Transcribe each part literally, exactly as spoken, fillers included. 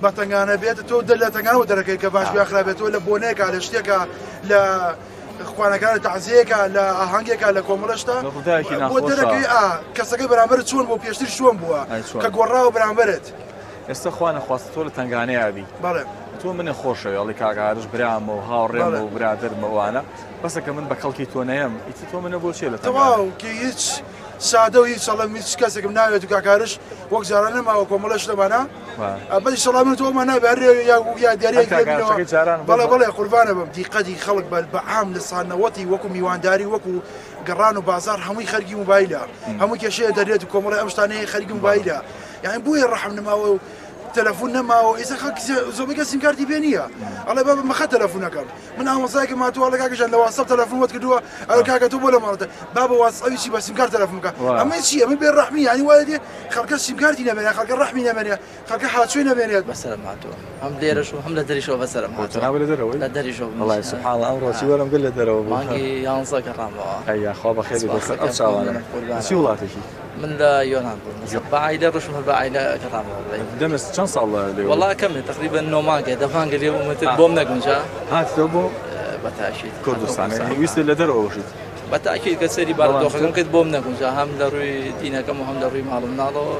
بە تنگانە بێت تۆ لە تنگانەوە دەرەکەی کە باش بیاخرابێتەوە لە بۆنەیەکە لە شتێکە لە خوانەکان لە تەعزیەکە لە ئاهەنگێکە لە کۆمەڵشتا بۆ دەرەکەی کەسەکەی بەرامبەرت چۆن بۆ پێشتر شوۆن بووە کە گۆڕاوە بەرامبەرت ئێستا خوا نەخواستە تۆ لە تنگانەیابی بەڵێ تۆ منە خۆشەوە ئەڵی کاگارش برامە و هاوڕێمە و برادرمەوانە بەسە کە من بە کەڵکی تۆ نەیەم ئیتی تۆ منە بۆ چێ لە تەواو کە هیچ سادە و هیچ سەڵەم هیچ کەسێکم ناوێت و کاکارش وەک جاران نەماوە کۆمەڵەش لەمانە بەدی سەڵام من تۆمان نابێ یا دیارەیەکەوە بەڵێ بەڵێ قوربانە بم دیقەتی خەڵک بە عام لە سانەوەتی وەکو میوانداری وەکو گەڕان و بازار هەمووی خەرگی موبایلە هەموو کێشەیە دەرێت و کۆمەڵی ئەم شتانەیە خەرگی موبایلە یعنی بۆیە ڕەحم نەماوە و تەلەفۆن نەماوە ئێستا خەڵک زۆربەی کەس سیمکارتی پێ نییە ئەڵێ بابە مەخە تەلەفۆنەکەم من ئامۆزایەکە ماتووە لە کاکەشان لە واتسەپ تەلەفۆن وەت کردووە ئەڵێ کاکە تۆ بۆ لە ماڵەتە بابە واتسەپی چی بە سیمکارت تەلەفۆن بکە ئەمە چی ئەمە بێ ڕەحمی یعنی وایە دێ خەڵکە سیمکارتی نەبێنێت خەڵکە ڕەحمی نەبێنێت خەڵکە هاتووی نەبێنێت بەسەرم هاتووە هەم لێرەش و هەم لە دەریشەوە بەسەرم هاتووە لە دەرەوەی لە دەریشەوە وەڵای سوبحانڵڵا ئەمڕۆ وەرم گەل لە دەرەوە بوو مانگی یانزە گەڕامەوە ئەیا خوا بەخێری بەسەر ئەم چاوانە چی وڵاتێکی من لە یۆنان بووم بە عایلە ڕۆژم هەر بە عایلە گەڕامەوە دەمەست چەند ساڵ لێ وەڵا کەمێ تقریبا نۆ مانگێ دە مانگە لێ بوومەتر بۆم نەگونجا هاتیتەوە بۆ بەتاشیت کوردستانی ویستە لە دەرەوەشیت بەتاکیت کە سەری بارودۆخەکەم کرد بۆم نەگونجا هەم لە ڕووی دینەکەم و هەم لە ڕووی ماڵ و مناڵەوە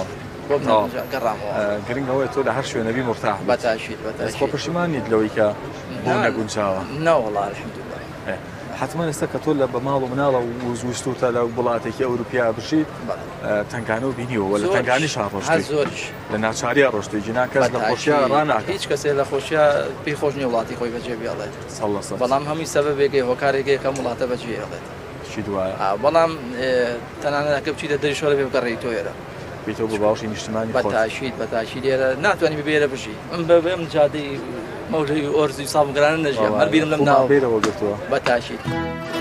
بۆم نەگونجا گەڕامەوە گرنگەوەی تۆ لە هەر شوێنەبی مرتاح بەتاشیت بەتاشیت خۆ پەشیمانیت لەوەی کە بۆ نەگونجاوە نە وەڵا الحەمدولیلا حتما ئێستا کە تۆ لە بە ماڵ و مناڵە و ویستوتە لە وڵاتێکی ئەوروپیا بشیت تنگانە و بینیوە لە تنگانیش ڕۆشتی زۆریش لە ناچاریە ڕۆشتی جنا کەس لە خۆشیە ڕاناکە هیچ کەسێ لە خۆشیە پێی خۆش نیە وڵاتی خۆی بەجێ بێڵێت بەڵام هەمووی سەبەبێکی هۆکارێکی کەم وڵاتە بەجێ هێڵێت چی دوایە بەڵام تەنانەت بچیتە دەریشۆرە بێ بگەڕێی تۆ ئێرە بێتەوە بە باوشی نیشتمانی خۆت بەتاشیت بەتاشی لێرە ناتوانانی ببێرە بژی من بە ئەم جادەی مەولەی ئۆرزی ساڵگرانە نەژیان هەر بیرم لەم ناو بێرەوە گرتووە بەتاشیت